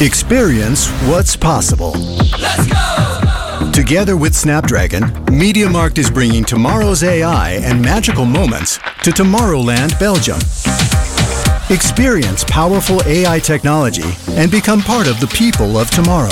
Experience what's possible. Let's go! Together with Snapdragon, MediaMarkt is bringing tomorrow's AI and magical moments to Tomorrowland, Belgium. Experience powerful AI technology and become part of the people of tomorrow.